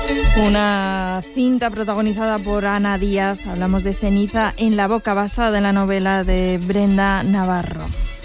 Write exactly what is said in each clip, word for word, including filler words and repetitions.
Una cinta protagonizada por Ana Díaz, hablamos de Ceniza en la boca, basada en la novela de Brenda Navarro.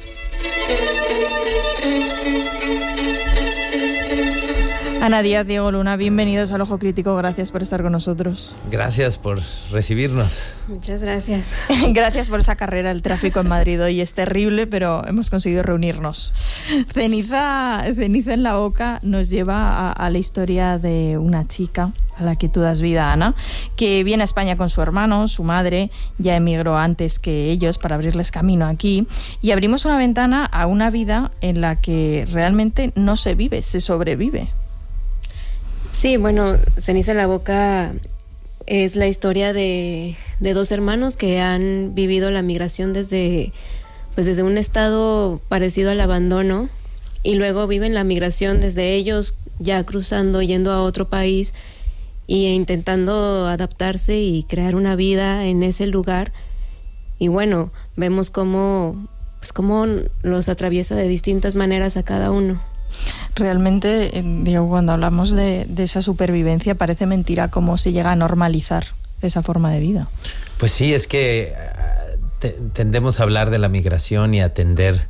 Ana Díaz, Diego Luna, bienvenidos al Ojo Crítico, gracias por estar con nosotros. Gracias por recibirnos. Muchas gracias. Gracias por esa carrera, el tráfico en Madrid hoy es terrible, pero hemos conseguido reunirnos. Ceniza, Ceniza en la boca nos lleva a, a la historia de una chica a la que tú das vida, Ana, que viene a España con su hermano, su madre ya emigró antes que ellos para abrirles camino aquí, y abrimos una ventana a una vida en la que realmente no se vive, se sobrevive. Sí, bueno, Ceniza en la boca es la historia de, de dos hermanos que han vivido la migración desde, pues desde un estado parecido al abandono, y luego viven la migración desde ellos ya cruzando, yendo a otro país e intentando adaptarse y crear una vida en ese lugar. Y bueno, vemos cómo, pues cómo los atraviesa de distintas maneras a cada uno. Realmente, digo, cuando hablamos de, de esa supervivencia, parece mentira cómo se llega a normalizar esa forma de vida. Pues sí, es que te, tendemos a hablar de la migración y atender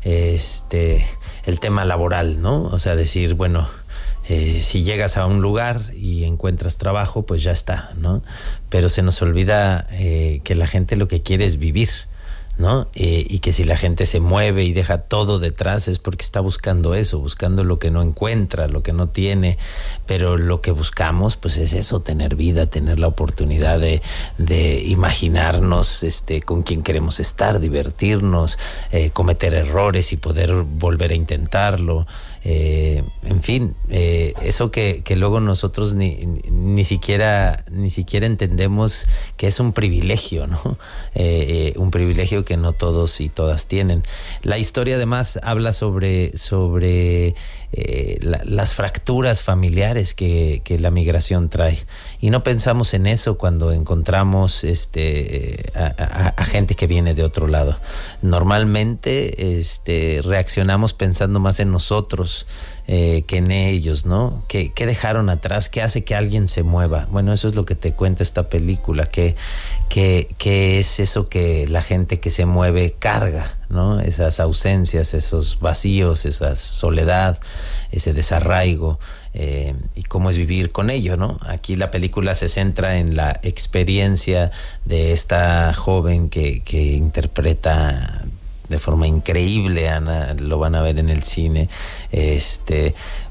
este, el tema laboral, ¿no? O sea, decir, bueno, eh, si llegas a un lugar y encuentras trabajo, pues ya está, ¿no? Pero se nos olvida eh, que la gente lo que quiere es vivir, ¿no? Eh, y que si la gente se mueve y deja todo detrás es porque está buscando eso, buscando lo que no encuentra, lo que no tiene, pero lo que buscamos pues es eso, tener vida, tener la oportunidad de, de imaginarnos este, con quién queremos estar, divertirnos, eh, cometer errores y poder volver a intentarlo. Eh, en fin, eh, eso que, que luego nosotros ni, ni siquiera ni siquiera entendemos que es un privilegio, ¿no? Eh, eh, un privilegio que no todos y todas tienen. La historia además habla sobre, sobre eh, la, las fracturas familiares que, que la migración trae. Y no pensamos en eso cuando encontramos este, a, a, a gente que viene de otro lado. Normalmente este, reaccionamos pensando más en nosotros eh, que en ellos, ¿no? ¿Qué, ¿Qué dejaron atrás? ¿Qué hace que alguien se mueva? Bueno, eso es lo que te cuenta esta película. ¿Qué, qué, qué es eso que la gente que se mueve carga, ¿no? Esas ausencias, esos vacíos, esa soledad, ese desarraigo. Eh, y cómo es vivir con ello, ¿no? Aquí la película se centra en la experiencia de esta joven que, que interpreta de forma increíble, Ana, lo van a ver en el cine, este,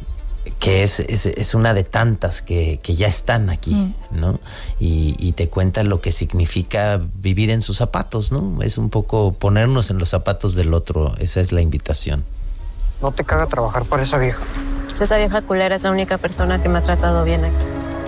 que es, es, es una de tantas que, que ya están aquí, mm. ¿no? Y, y te cuenta lo que significa vivir en sus zapatos, ¿no? Es un poco ponernos en los zapatos del otro, esa es la invitación. No te caga trabajar por esa vieja. Esa vieja culera es la única persona que me ha tratado bien aquí.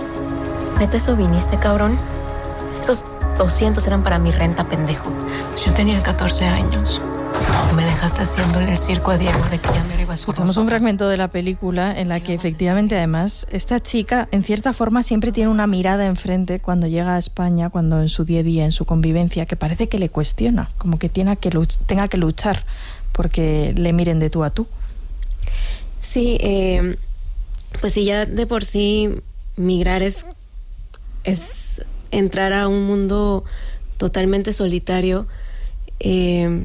¿Neta eso viniste, cabrón? Esos doscientos eran para mi renta, pendejo. Yo tenía catorce años. Me dejaste haciéndole el circo a Diego de que ya me iba a Escuchamos un fragmento de la película en la que efectivamente además esta chica en cierta forma siempre tiene una mirada enfrente cuando llega a España, cuando en su día a día, en su convivencia, que parece que le cuestiona, como que, tiene que luch- tenga que luchar porque le miren de tú a tú. Sí, eh, pues sí, ya de por sí migrar es, es entrar a un mundo totalmente solitario, eh,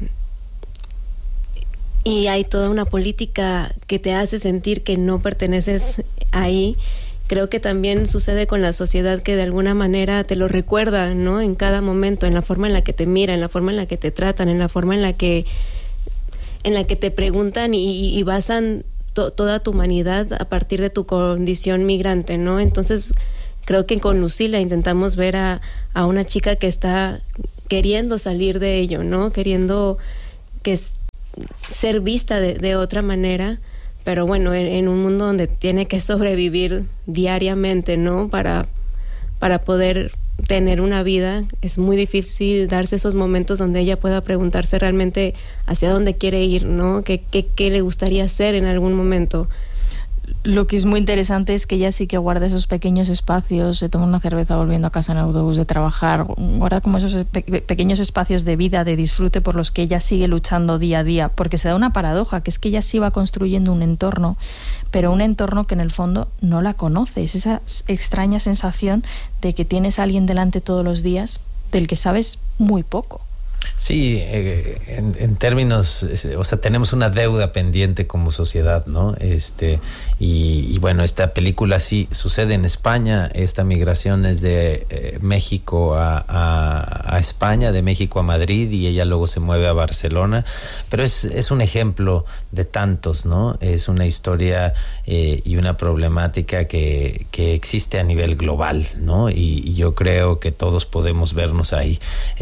y hay toda una política que te hace sentir que no perteneces ahí. Creo que también sucede con la sociedad, que de alguna manera te lo recuerda, ¿no? En cada momento, en la forma en la que te miran, en la forma en la que te tratan, en la forma en la que en la que te preguntan y, y basan to, toda tu humanidad a partir de tu condición migrante, ¿no? Entonces creo que con Lucila intentamos ver a, a una chica que está queriendo salir de ello, ¿no? Queriendo que es, ser vista de, de otra manera, pero bueno, en, en un mundo donde tiene que sobrevivir diariamente, ¿no? Para, para poder tener una vida, es muy difícil darse esos momentos donde ella pueda preguntarse realmente hacia dónde quiere ir, ¿no? ¿Qué, qué, qué le gustaría hacer en algún momento? Lo que es muy interesante es que ella sí que guarda esos pequeños espacios, se toma una cerveza volviendo a casa en el autobús de trabajar, guarda como esos pe- pequeños espacios de vida, de disfrute por los que ella sigue luchando día a día, porque se da una paradoja, que es que ella sí va construyendo un entorno, pero un entorno que en el fondo no la conoce. Es esa extraña sensación de que tienes a alguien delante todos los días del que sabes muy poco. Sí, eh, en, en términos, o sea, tenemos una deuda pendiente como sociedad, ¿no? Este, y, y bueno, esta película sí sucede en España. Esta migración es de eh, México a, a, a España, de México a Madrid, y ella luego se mueve a Barcelona. Pero es, es un ejemplo de tantos, ¿no? Es una historia eh, y una problemática que, que existe a nivel global, ¿no? Y, y yo creo que todos podemos vernos ahí.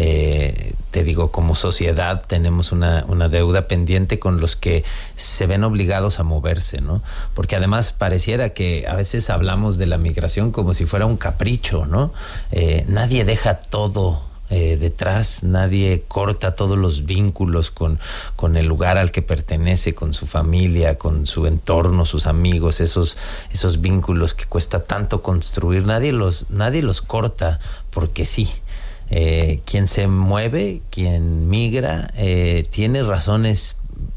Eh, te digo, como sociedad tenemos una, una deuda pendiente con los que se ven obligados a moverse, ¿no? Porque además pareciera que a veces hablamos de la migración como si fuera un capricho, ¿no? Eh, nadie deja todo eh, detrás, nadie corta todos los vínculos con, con el lugar al que pertenece, con su familia, con su entorno, sus amigos, esos, esos vínculos que cuesta tanto construir, nadie los, nadie los corta porque sí. Eh, quien se mueve, quien migra, eh, tiene razones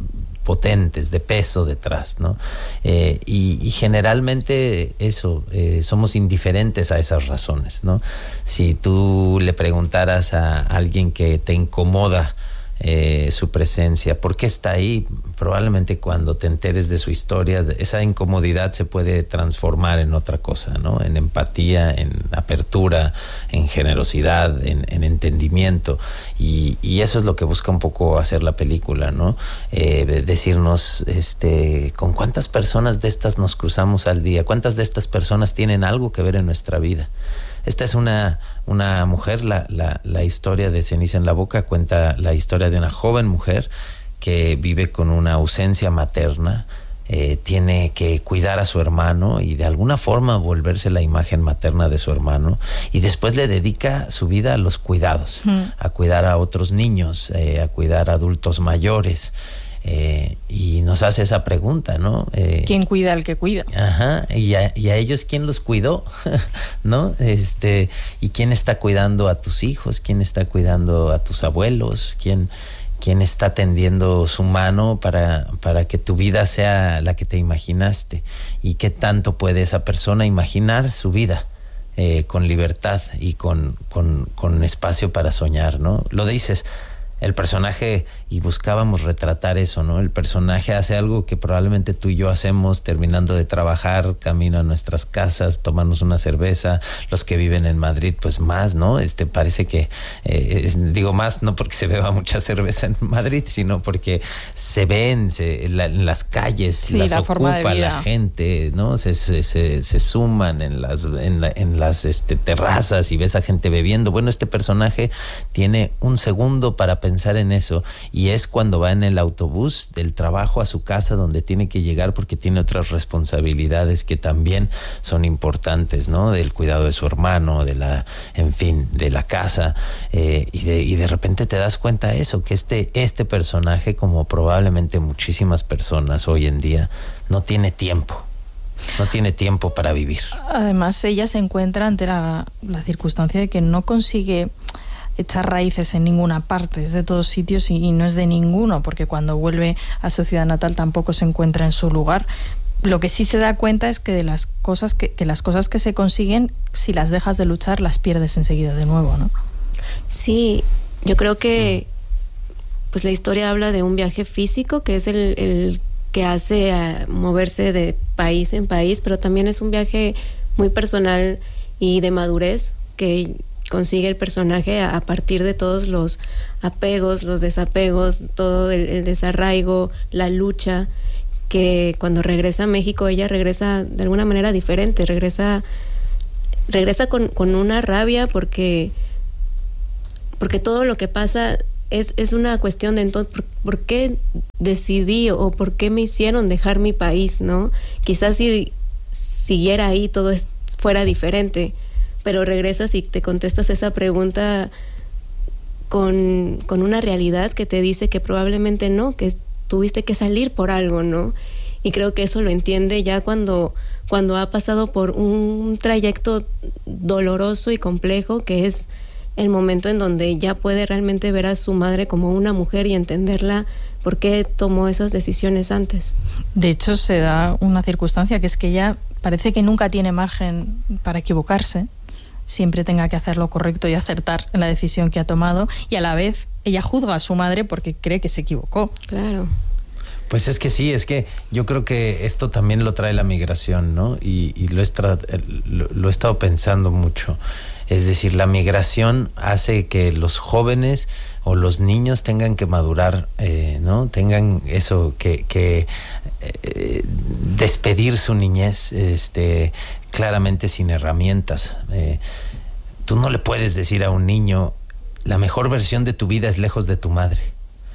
potentes, de peso detrás, ¿no? Eh, y, y generalmente eso, eh, somos indiferentes a esas razones, ¿no? Si tú le preguntaras a alguien que te incomoda Eh, su presencia, ¿por qué está ahí? Probablemente cuando te enteres de su historia, esa incomodidad se puede transformar en otra cosa, ¿no? En empatía, en apertura, en generosidad, en, en entendimiento, y, y eso es lo que busca un poco hacer la película, ¿no? Eh, decirnos, este, ¿con cuántas personas de estas nos cruzamos al día? ¿Cuántas de estas personas tienen algo que ver en nuestra vida? Esta es una, una mujer, la, la, la historia de Ceniza en la boca cuenta la historia de una joven mujer que vive con una ausencia materna, eh, tiene que cuidar a su hermano y de alguna forma volverse la imagen materna de su hermano, y después le dedica su vida a los cuidados, mm. a cuidar a otros niños, eh, a cuidar a adultos mayores. Eh, y nos hace esa pregunta, ¿no? Eh, ¿Quién cuida al que cuida? Ajá, y a, y a ellos, ¿quién los cuidó? ¿No? Este, ¿y quién está cuidando a tus hijos? ¿Quién está cuidando a tus abuelos? ¿Quién, quién está tendiendo su mano para, para que tu vida sea la que te imaginaste? ¿Y qué tanto puede esa persona imaginar su vida? Eh, con libertad y con, con, con espacio para soñar, ¿no? Lo dices, el personaje, y buscábamos retratar eso, ¿no? El personaje hace algo que probablemente tú y yo hacemos terminando de trabajar, camino a nuestras casas, tomarnos una cerveza. Los que viven en Madrid, pues más, ¿no? Este parece que, eh, es, digo más, no porque se beba mucha cerveza en Madrid, sino porque se ven se, la, en las calles, sí, las la ocupa la gente, ¿no? Se, se, se, se suman en las, en, la, en las este, terrazas y ves a gente bebiendo. Bueno, este personaje tiene un segundo para pensar en eso, y es cuando va en el autobús del trabajo a su casa, donde tiene que llegar porque tiene otras responsabilidades que también son importantes, ¿no? Del cuidado de su hermano, de la, en fin, de la casa, eh, y, de, y de repente te das cuenta de eso, que este, este personaje, como probablemente muchísimas personas hoy en día, no tiene tiempo. No tiene tiempo para vivir. Además, ella se encuentra ante la, la circunstancia de que no consigue echar raíces en ninguna parte, es de todos sitios y, y no es de ninguno, porque cuando vuelve a su ciudad natal tampoco se encuentra en su lugar. Lo que sí se da cuenta es que de las cosas que, que las cosas que se consiguen, si las dejas de luchar, las pierdes enseguida de nuevo, ¿no? Sí, yo creo que pues la historia habla de un viaje físico, que es el, el que hace a moverse de país en país, pero también es un viaje muy personal y de madurez que consigue el personaje a, a partir de todos los apegos, los desapegos, todo el, el desarraigo, la lucha, que cuando regresa a México ella regresa de alguna manera diferente, regresa regresa con, con una rabia porque porque todo lo que pasa es, es una cuestión de entonces, ¿por, ¿por qué decidí o por qué me hicieron dejar mi país, ¿no? Quizás si siguiera ahí todo es, fuera diferente, pero regresas y te contestas esa pregunta con, con una realidad que te dice que probablemente no, que tuviste que salir por algo, ¿no? y creo que eso lo entiende ya cuando, cuando ha pasado por un trayecto doloroso y complejo, que es el momento en donde ya puede realmente ver a su madre como una mujer y entenderla por qué tomó esas decisiones antes. De hecho, se da una circunstancia que es que ella parece que nunca tiene margen para equivocarse, siempre tenga que hacer lo correcto y acertar en la decisión que ha tomado, y a la vez ella juzga a su madre porque cree que se equivocó. Claro. Pues es que sí, es que yo creo que esto también lo trae la migración, ¿no? Y, y lo, he tra- lo, lo he estado pensando mucho. Es decir, la migración hace que los jóvenes o los niños tengan que madurar, eh, ¿no? Tengan eso, que, que eh, despedir su niñez este, claramente sin herramientas. Eh, tú no le puedes decir a un niño, la mejor versión de tu vida es lejos de tu madre.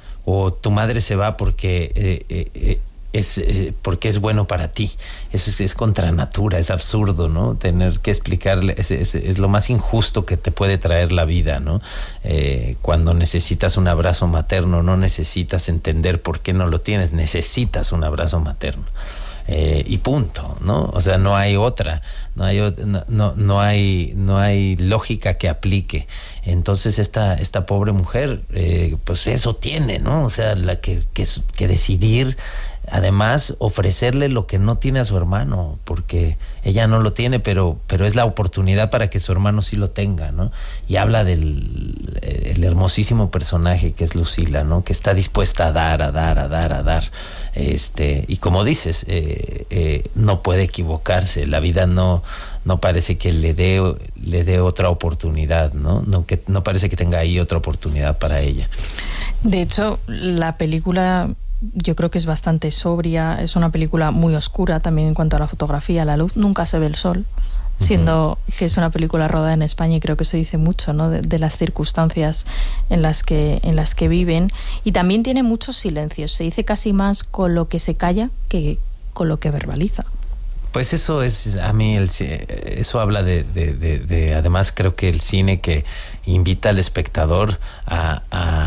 O tu madre se va porque eh, eh, es, es porque es bueno para ti. Es, es contra natura, es absurdo, ¿no? Tener que explicarle, es, es, es lo más injusto que te puede traer la vida, ¿no? Eh, cuando necesitas un abrazo materno, no necesitas entender por qué no lo tienes, necesitas un abrazo materno. Eh, y punto, ¿no? O sea, no hay otra, no hay no, no, no hay no hay lógica que aplique. Entonces esta esta pobre mujer, eh, pues eso tiene, ¿no? O sea, la que que, que decidir, además ofrecerle lo que no tiene a su hermano, porque ella no lo tiene, pero pero es la oportunidad para que su hermano sí lo tenga, ¿no? Y habla del el hermosísimo personaje que es Lucila, ¿no? Que está dispuesta a dar, a dar, a dar, a dar. Este, y como dices, eh, eh, no puede equivocarse, la vida no, no parece que le dé, le dé otra oportunidad, ¿no? No, que, no parece que tenga ahí otra oportunidad para ella. De hecho, la película yo creo que es bastante sobria, es una película muy oscura también en cuanto a la fotografía, la luz, nunca se ve el sol, siendo que es una película rodada en España, y creo que eso dice mucho, ¿no? de, de las circunstancias en las que en las que viven, y también tiene muchos silencios, se dice casi más con lo que se calla que con lo que verbaliza. Pues eso es, a mí, el, eso habla de, de, de, de, además creo que el cine que invita al espectador a,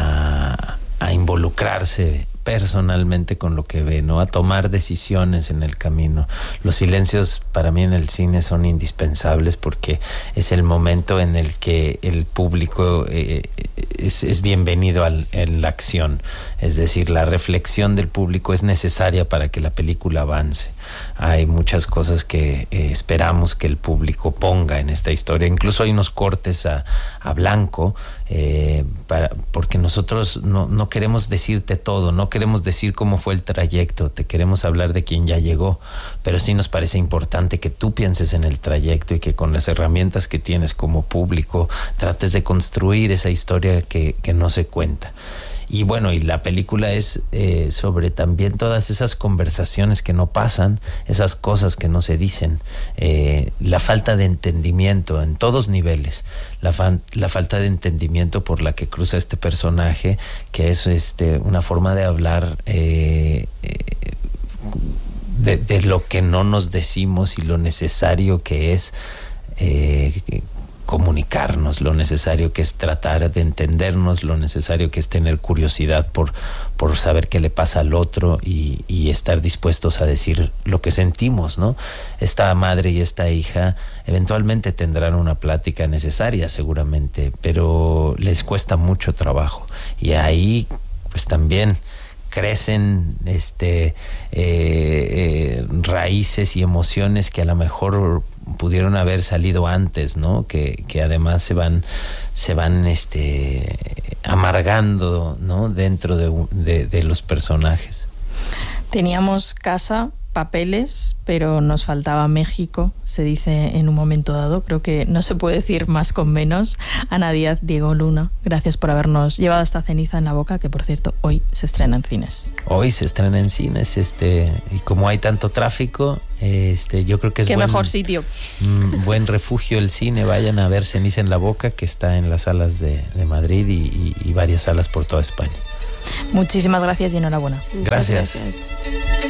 a, a involucrarse personalmente con lo que ve, ¿no? A tomar decisiones en el camino. Los silencios para mí en el cine son indispensables porque es el momento en el que el público eh, es, es bienvenido al, en la acción. Es decir, la reflexión del público es necesaria para que la película avance. Hay muchas cosas que eh, esperamos que el público ponga en esta historia. Incluso hay unos cortes a, a blanco eh, para, porque nosotros no, no queremos decirte todo, no queremos decir cómo fue el trayecto, te queremos hablar de quien ya llegó, pero sí nos parece importante que tú pienses en el trayecto y que con las herramientas que tienes como público trates de construir esa historia que, que no se cuenta. Y bueno, y la película es eh, sobre también todas esas conversaciones que no pasan, esas cosas que no se dicen, eh, la falta de entendimiento en todos niveles, la, fan, la falta de entendimiento por la que cruza este personaje, que es este una forma de hablar eh, eh, de, de lo que no nos decimos y lo necesario que es eh, comunicarnos, lo necesario que es tratar de entendernos, lo necesario que es tener curiosidad por, por saber qué le pasa al otro y, y estar dispuestos a decir lo que sentimos, ¿no? Esta madre y esta hija eventualmente tendrán una plática necesaria seguramente, pero les cuesta mucho trabajo y ahí pues también crecen este eh, eh, raíces y emociones que a lo mejor pudieron haber salido antes, ¿no? Que, que además se van se van este amargando, ¿no? Dentro de, de, de los personajes. Teníamos casa, papeles, pero nos faltaba México, se dice en un momento dado. Creo que no se puede decir más con menos. Ana Díaz, Diego Luna, gracias por habernos llevado esta Ceniza en la boca, que por cierto hoy se estrena en cines. Hoy se estrena en cines, este, y como hay tanto tráfico, este, yo creo que es qué buen, mejor sitio. Mm, buen refugio el cine. Vayan a ver Ceniza en la boca, que está en las salas de, de Madrid y, y, y varias salas por toda España. Muchísimas gracias y enhorabuena. Gracias. Muchas gracias.